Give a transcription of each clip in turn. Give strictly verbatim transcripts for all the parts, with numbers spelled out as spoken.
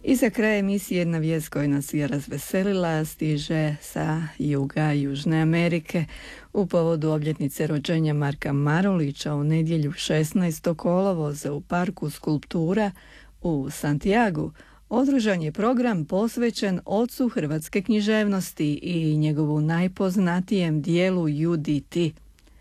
I za kraj emisije jedna vijest koja nas je razveselila stiže sa juga Južne Amerike. U povodu obljetnice rođenja Marka Marulića u nedjelju šesnaestog kolovoza u parku Skulptura u Santiagu održan je program posvećen ocu hrvatske književnosti i njegovu najpoznatijem dijelu U D T.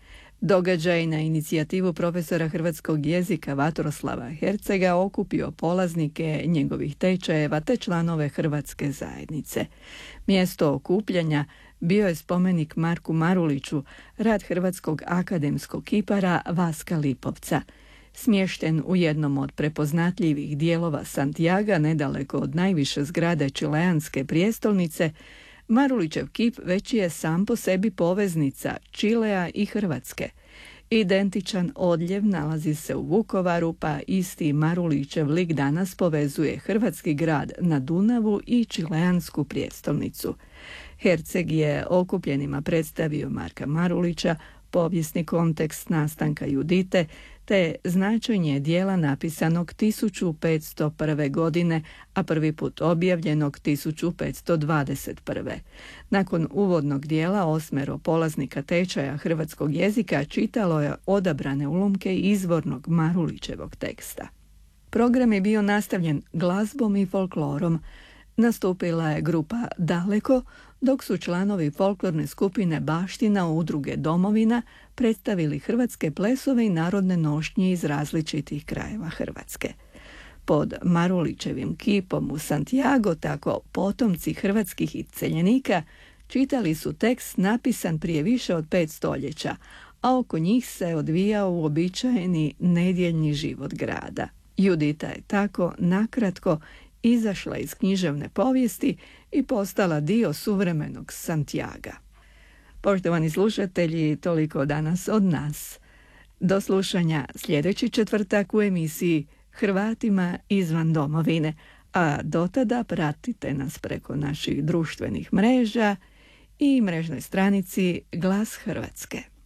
Događaj na inicijativu profesora hrvatskog jezika Vatroslava Hercega okupio polaznike njegovih tečajeva te članove hrvatske zajednice. Mjesto okupljanja bio je spomenik Marku Maruliću, rad hrvatskog akademskog kipara Vaska Lipovca. Smješten u jednom od prepoznatljivih dijelova Santiaga, nedaleko od najviše zgrade čileanske prijestolnice, Marulićev kip već je sam po sebi poveznica Čilea i Hrvatske. Identičan odljev nalazi se u Vukovaru, pa isti Marulićev lik danas povezuje hrvatski grad na Dunavu i čileansku prijestolnicu. Herceg je okupljenima predstavio Marka Marulića, povijesni kontekst nastanka Judite, te značenje dijela napisanog tisuću petsto prve. godine, a prvi put objavljenog tisuću petsto dvadeset prve. Nakon uvodnog dijela osmero polaznika tečaja hrvatskog jezika čitalo je odabrane ulomke izvornog Marulićevog teksta. Program je bio nastavljen glazbom i folklorom. Nastupila je grupa Daleko, dok su članovi folklorne skupine Baština udruge Domovina predstavili hrvatske plesove i narodne nošnje iz različitih krajeva Hrvatske. Pod Marulićevim kipom u Santiago tako potomci hrvatskih iseljenika čitali su tekst napisan prije više od pet stoljeća, a oko njih se odvijao uobičajeni nedjeljni život grada. Judita je tako nakratko izašla iz književne povijesti i postala dio suvremenog Santiaga. Poštovani slušatelji, toliko danas od nas. Do slušanja sljedeći četvrtak u emisiji Hrvatima izvan domovine, a do tada pratite nas preko naših društvenih mreža i mrežnoj stranici Glas Hrvatske.